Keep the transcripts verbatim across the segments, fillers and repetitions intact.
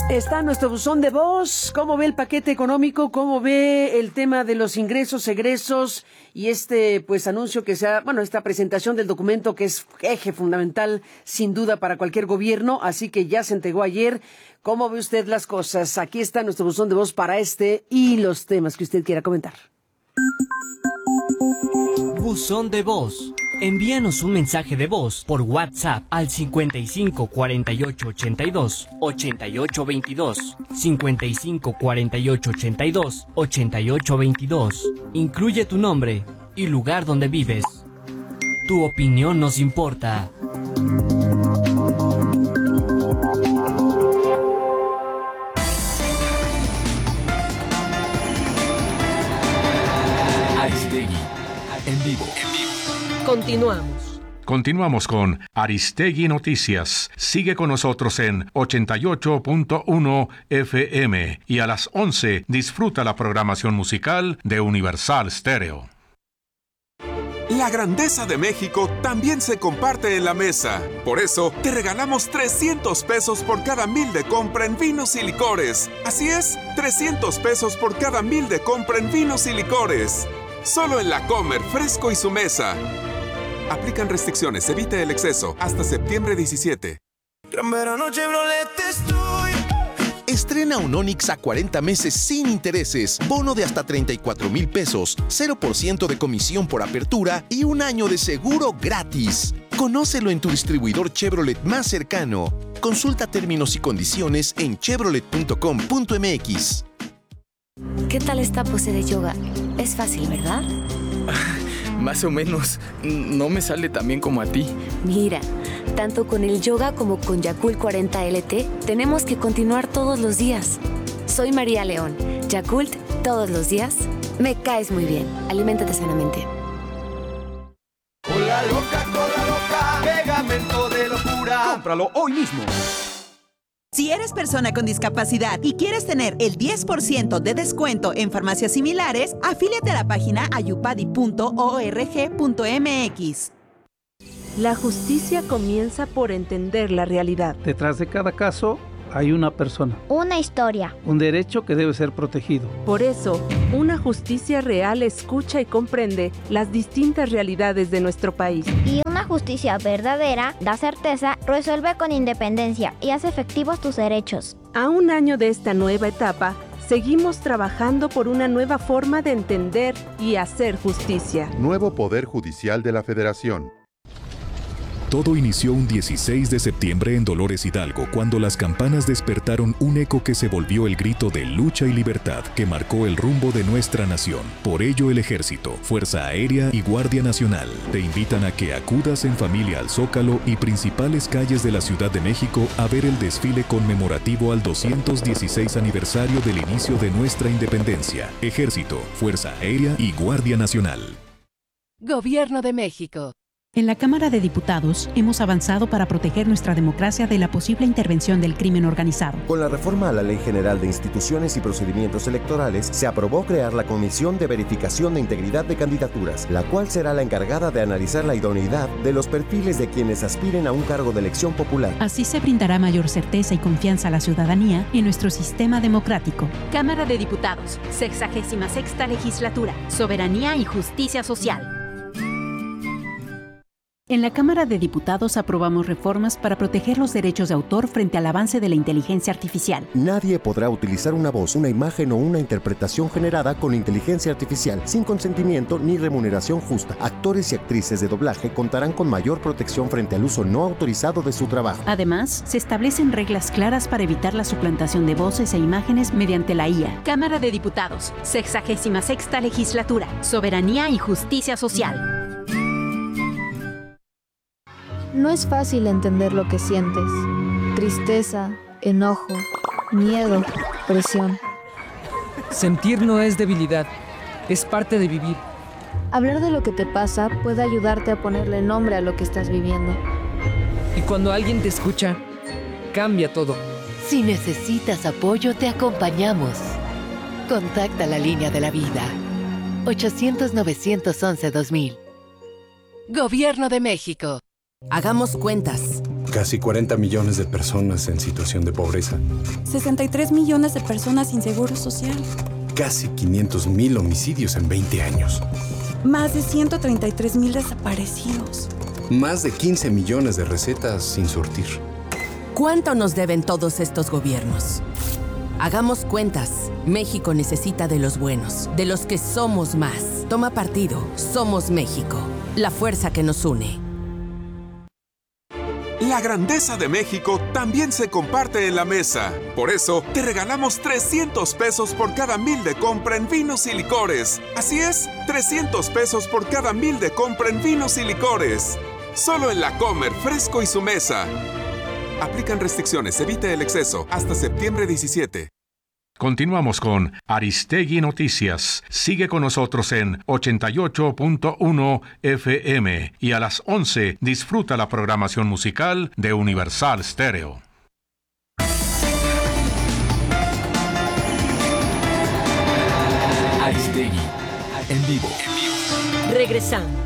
Está nuestro buzón de voz. ¿Cómo ve el paquete económico? ¿Cómo ve el tema de los ingresos, egresos y este pues anuncio que sea, bueno, esta presentación del documento que es eje fundamental sin duda para cualquier gobierno, así que ya se entregó ayer. ¿Cómo ve usted las cosas? Aquí está nuestro buzón de voz para este y los temas que usted quiera comentar. Buzón de voz. Envíanos un mensaje de voz por WhatsApp al cincuenta y cinco cuarenta y ocho ochenta y dos ochenta y ocho veintidós, cincuenta y cinco cuarenta y ocho ochenta y dos ochenta y ocho veintidós. Incluye tu nombre y lugar donde vives. Tu opinión nos importa. Aristegui, en vivo. Continuamos. Continuamos con Aristegui Noticias. Sigue con nosotros en ochenta y ocho punto uno F M y a las once disfruta la programación musical de Universal Stereo. La grandeza de México también se comparte en la mesa. Por eso, te regalamos trescientos pesos por cada mil de compra en vinos y licores. Así es, trescientos pesos por cada mil de compra en vinos y licores. Solo en La Comer, Fresco y Su Mesa. Aplican restricciones, evita el exceso. Hasta septiembre diecisiete. Gran verano Chevrolet estoy. Estrena un Onix a cuarenta meses sin intereses, bono de hasta treinta y cuatro mil pesos, cero por ciento de comisión por apertura y un año de seguro gratis. Conócelo en tu distribuidor Chevrolet más cercano. Consulta términos y condiciones en chevrolet punto com punto m x. ¿Qué tal esta pose de yoga? Es fácil, ¿verdad? Más o menos. No me sale tan bien como a ti. Mira, tanto con el yoga como con Yakult cuarenta L T, tenemos que continuar todos los días. Soy María León. Yakult, todos los días. Me caes muy bien. Aliméntate sanamente. Cola loca, cola loca, pegamento de locura. Cómpralo hoy mismo. Si eres persona con discapacidad y quieres tener el diez por ciento de descuento en farmacias similares, afíliate a la página ayupadi punto org punto m x. La justicia comienza por entender la realidad. Detrás de cada caso hay una persona. Una historia. Un derecho que debe ser protegido. Por eso, una justicia real escucha y comprende las distintas realidades de nuestro país. Y una justicia verdadera da certeza, resuelve con independencia y hace efectivos tus derechos. A un año de esta nueva etapa, seguimos trabajando por una nueva forma de entender y hacer justicia. Nuevo Poder Judicial de la Federación. Todo inició un dieciséis de septiembre en Dolores Hidalgo, cuando las campanas despertaron un eco que se volvió el grito de lucha y libertad que marcó el rumbo de nuestra nación. Por ello, el Ejército, Fuerza Aérea y Guardia Nacional te invitan a que acudas en familia al Zócalo y principales calles de la Ciudad de México a ver el desfile conmemorativo al doscientos dieciséis aniversario del inicio de nuestra independencia. Ejército, Fuerza Aérea y Guardia Nacional. Gobierno de México. En la Cámara de Diputados hemos avanzado para proteger nuestra democracia de la posible intervención del crimen organizado. Con la reforma a la Ley General de Instituciones y Procedimientos Electorales, se aprobó crear la Comisión de Verificación de Integridad de Candidaturas, la cual será la encargada de analizar la idoneidad de los perfiles de quienes aspiren a un cargo de elección popular. Así se brindará mayor certeza y confianza a la ciudadanía en nuestro sistema democrático. Cámara de Diputados, sexagésima sexta legislatura, soberanía y justicia social. En la Cámara de Diputados aprobamos reformas para proteger los derechos de autor frente al avance de la inteligencia artificial. Nadie podrá utilizar una voz, una imagen o una interpretación generada con inteligencia artificial sin consentimiento ni remuneración justa. Actores y actrices de doblaje contarán con mayor protección frente al uso no autorizado de su trabajo. Además, se establecen reglas claras para evitar la suplantación de voces e imágenes mediante la I A. Cámara de Diputados, sexagésima sexta legislatura, soberanía y justicia social. No es fácil entender lo que sientes. Tristeza, enojo, miedo, presión. Sentir no es debilidad, es parte de vivir. Hablar de lo que te pasa puede ayudarte a ponerle nombre a lo que estás viviendo. Y cuando alguien te escucha, cambia todo. Si necesitas apoyo, te acompañamos. Contacta la línea de la vida. ochocientos, novecientos once, dos mil. Gobierno de México. Hagamos cuentas. Casi cuarenta millones de personas en situación de pobreza. sesenta y tres millones de personas sin seguro social. Casi quinientos mil homicidios en veinte años. Más de ciento treinta y tres mil desaparecidos. Más de quince millones de recetas sin surtir. ¿Cuánto nos deben todos estos gobiernos? Hagamos cuentas. México necesita de los buenos, de los que somos más. Toma partido. Somos México. La fuerza que nos une. La grandeza de México también se comparte en la mesa. Por eso, te regalamos trescientos pesos por cada mil de compra en vinos y licores. Así es, trescientos pesos por cada mil de compra en vinos y licores. Solo en La Comer, Fresco y Su Mesa. Aplican restricciones, evite el exceso. Hasta septiembre diecisiete. Continuamos con Aristegui Noticias. Sigue con nosotros en ochenta y ocho punto uno F M y a las once disfruta la programación musical de Universal Stereo. Aristegui, en vivo. Regresamos.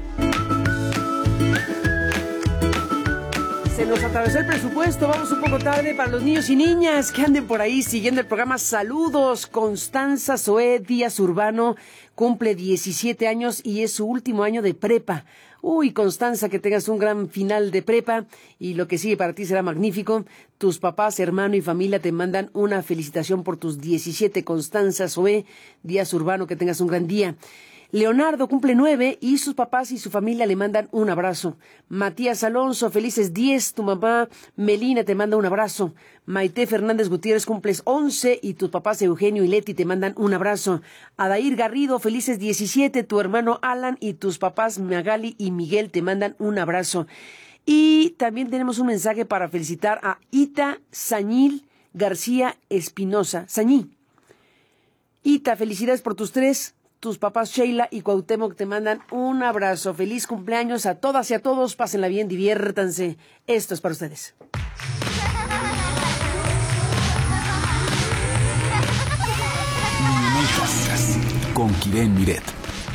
Se nos atravesó el presupuesto, vamos un poco tarde para los niños y niñas que anden por ahí siguiendo el programa. Saludos, Constanza Zoé Díaz Urbano cumple diecisiete años y es su último año de prepa. Uy, Constanza, que tengas un gran final de prepa y lo que sigue para ti será magnífico. Tus papás, hermano y familia te mandan una felicitación por tus diecisiete, Constanza Zoé Díaz Urbano, que tengas un gran día. Leonardo cumple nueve y sus papás y su familia le mandan un abrazo. Matías Alonso, felices diez, tu mamá Melina te manda un abrazo. Maite Fernández Gutiérrez, cumples once y tus papás Eugenio y Leti te mandan un abrazo. Adair Garrido, felices diecisiete, tu hermano Alan y tus papás Magali y Miguel te mandan un abrazo. Y también tenemos un mensaje para felicitar a Ita Sañil García Espinosa. Sañí. Ita, felicidades por tus tres. Tus papás Sheila y Cuauhtémoc te mandan un abrazo. Feliz cumpleaños a todas y a todos. Pásenla bien, diviértanse. Esto es para ustedes. Con Kiren Miret.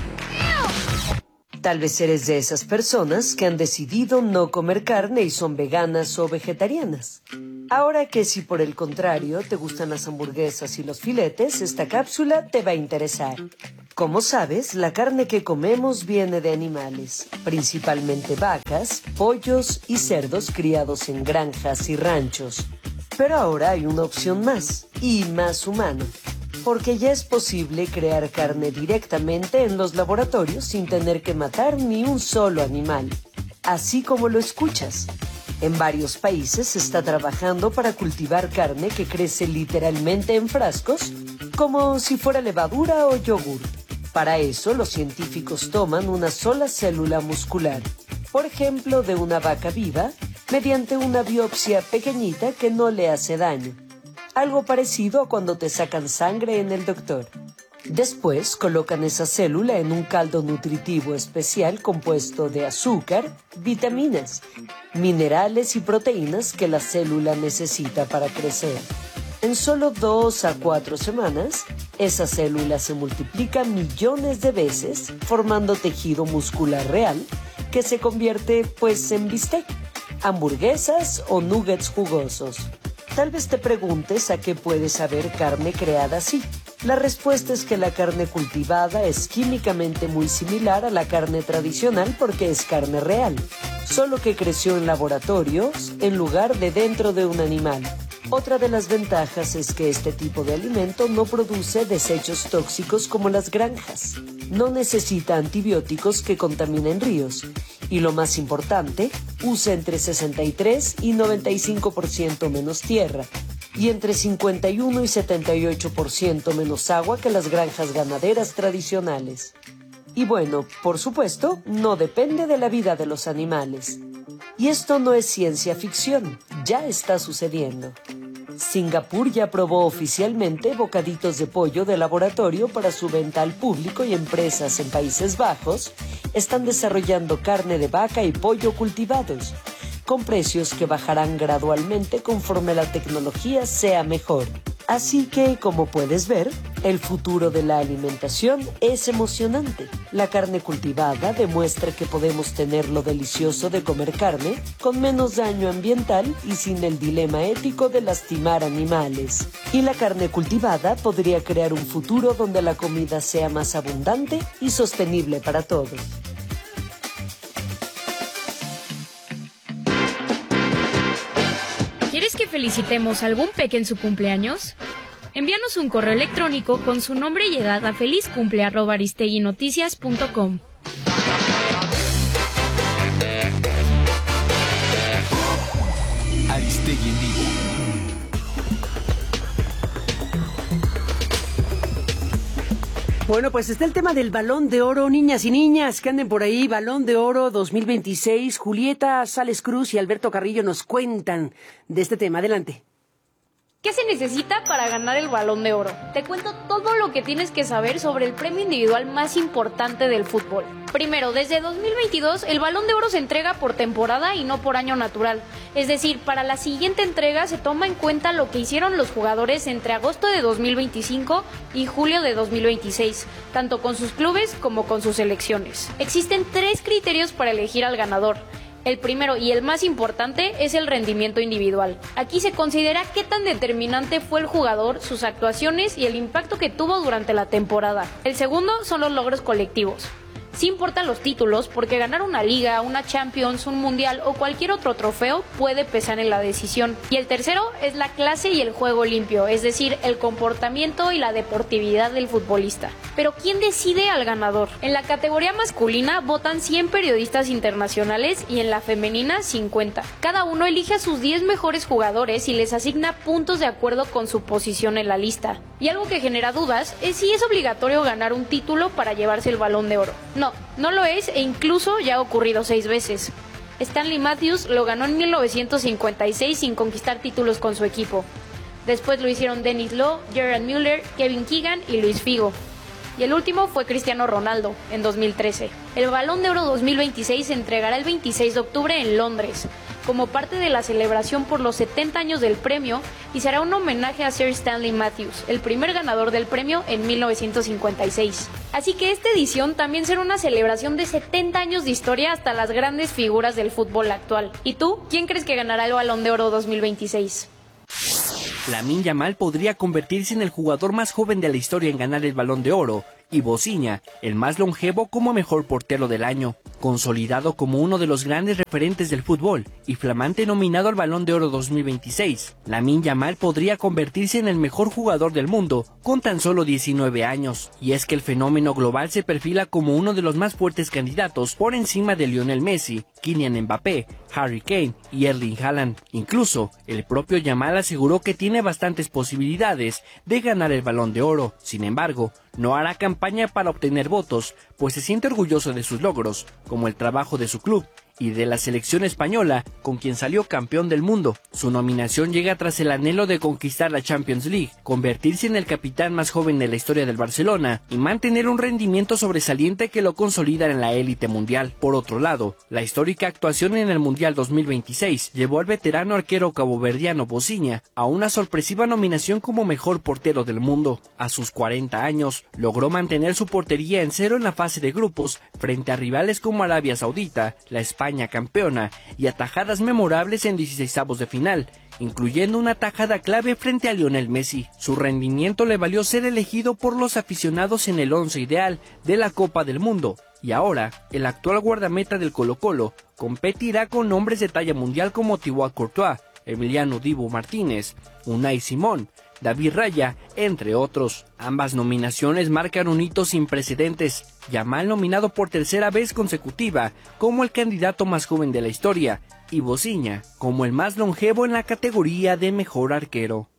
Tal vez eres de esas personas que han decidido no comer carne y son veganas o vegetarianas. Ahora que si por el contrario te gustan las hamburguesas y los filetes, esta cápsula te va a interesar. Como sabes, la carne que comemos viene de animales, principalmente vacas, pollos y cerdos criados en granjas y ranchos. Pero ahora hay una opción más, y más humana, porque ya es posible crear carne directamente en los laboratorios sin tener que matar ni un solo animal, así como lo escuchas. En varios países se está trabajando para cultivar carne que crece literalmente en frascos, como si fuera levadura o yogur. Para eso, los científicos toman una sola célula muscular, por ejemplo, de una vaca viva, mediante una biopsia pequeñita que no le hace daño. Algo parecido a cuando te sacan sangre en el doctor. Después colocan esa célula en un caldo nutritivo especial compuesto de azúcar, vitaminas, minerales y proteínas que la célula necesita para crecer. En solo dos a cuatro semanas, esa célula se multiplica millones de veces, formando tejido muscular real, que se convierte, pues, en bistec, hamburguesas o nuggets jugosos. Tal vez te preguntes a qué puede saber carne creada así. La respuesta es que la carne cultivada es químicamente muy similar a la carne tradicional porque es carne real, solo que creció en laboratorios en lugar de dentro de un animal. Otra de las ventajas es que este tipo de alimento no produce desechos tóxicos como las granjas. No necesita antibióticos que contaminen ríos. Y lo más importante, usa entre sesenta y tres y noventa y cinco por ciento menos tierra y entre cincuenta y uno y setenta y ocho por ciento menos agua que las granjas ganaderas tradicionales. Y bueno, por supuesto, no depende de la vida de los animales. Y esto no es ciencia ficción, ya está sucediendo. Singapur ya aprobó oficialmente bocaditos de pollo de laboratorio para su venta al público y empresas en Países Bajos están desarrollando carne de vaca y pollo cultivados, con precios que bajarán gradualmente conforme la tecnología sea mejor. Así que, como puedes ver, el futuro de la alimentación es emocionante. La carne cultivada demuestra que podemos tener lo delicioso de comer carne con menos daño ambiental y sin el dilema ético de lastimar animales. Y la carne cultivada podría crear un futuro donde la comida sea más abundante y sostenible para todos. ¿Quieres que felicitemos a algún peque en su cumpleaños? Envíanos un correo electrónico con su nombre y edad a felizcumple arroba aristeguinoticias punto com. Aristegui en vivo. Bueno, pues está el tema del Balón de Oro. Niñas y niñas que anden por ahí, Balón de Oro dos mil veintiséis. Julieta Sales Cruz y Alberto Carrillo nos cuentan de este tema. Adelante. ¿Qué se necesita para ganar el Balón de Oro? Te cuento todo lo que tienes que saber sobre el premio individual más importante del fútbol. Primero, desde dos mil veintidós, el Balón de Oro se entrega por temporada y no por año natural. Es decir, para la siguiente entrega se toma en cuenta lo que hicieron los jugadores entre agosto de dos mil veinticinco y julio de dos mil veintiséis, tanto con sus clubes como con sus selecciones. Existen tres criterios para elegir al ganador. El primero y el más importante es el rendimiento individual. Aquí se considera qué tan determinante fue el jugador, sus actuaciones y el impacto que tuvo durante la temporada. El segundo son los logros colectivos. Sí importan los títulos porque ganar una liga, una Champions, un mundial o cualquier otro trofeo puede pesar en la decisión. Y el tercero es la clase y el juego limpio, es decir, el comportamiento y la deportividad del futbolista. Pero ¿quién decide al ganador? En la categoría masculina votan cien periodistas internacionales y en la femenina cincuenta. Cada uno elige a sus diez mejores jugadores y les asigna puntos de acuerdo con su posición en la lista. Y algo que genera dudas es si es obligatorio ganar un título para llevarse el Balón de Oro. No, no lo es e incluso ya ha ocurrido seis veces. Stanley Matthews lo ganó en mil novecientos cincuenta y seis sin conquistar títulos con su equipo. Después lo hicieron Dennis Law, Gerard Müller, Kevin Keegan y Luis Figo. Y el último fue Cristiano Ronaldo, en dos mil trece. El Balón de Oro dos mil veintiséis se entregará el veintiséis de octubre en Londres, como parte de la celebración por los setenta años del premio, y será un homenaje a Sir Stanley Matthews, el primer ganador del premio en mil novecientos cincuenta y seis. Así que esta edición también será una celebración de setenta años de historia hasta las grandes figuras del fútbol actual. ¿Y tú? ¿Quién crees que ganará el Balón de Oro dos mil veintiséis? Lamine Yamal podría convertirse en el jugador más joven de la historia en ganar el Balón de Oro, y Bosinha, el más longevo como mejor portero del año. Consolidado como uno de los grandes referentes del fútbol y flamante nominado al Balón de Oro dos mil veintiséis, Lamine Yamal podría convertirse en el mejor jugador del mundo con tan solo diecinueve años. Y es que el fenómeno global se perfila como uno de los más fuertes candidatos por encima de Lionel Messi, Kylian Mbappé, Harry Kane y Erling Haaland. Incluso, el propio Yamal aseguró que tiene bastantes posibilidades de ganar el Balón de Oro. Sin embargo, no hará campaña para obtener votos, pues se siente orgulloso de sus logros, como el trabajo de su club y de la selección española, con quien salió campeón del mundo. Su nominación llega tras el anhelo de conquistar la Champions League, convertirse en el capitán más joven de la historia del Barcelona y mantener un rendimiento sobresaliente que lo consolida en la élite mundial. Por otro lado, la histórica actuación en el Mundial dos mil veintiséis llevó al veterano arquero caboverdiano Bosinha a una sorpresiva nominación como mejor portero del mundo. A sus cuarenta años, logró mantener su portería en cero en la fase de grupos frente a rivales como Arabia Saudita, la España campeona y atajadas memorables en dieciseisavos de final, incluyendo una tajada clave frente a Lionel Messi. Su rendimiento le valió ser elegido por los aficionados en el once ideal de la Copa del Mundo, y ahora el actual guardameta del Colo-Colo competirá con nombres de talla mundial como Thibaut Courtois, Emiliano Dibu Martínez, Unai Simón, David Raya, entre otros. Ambas nominaciones marcan un hito sin precedentes. Yamal nominado por tercera vez consecutiva como el candidato más joven de la historia y Bosinha como el más longevo en la categoría de mejor arquero.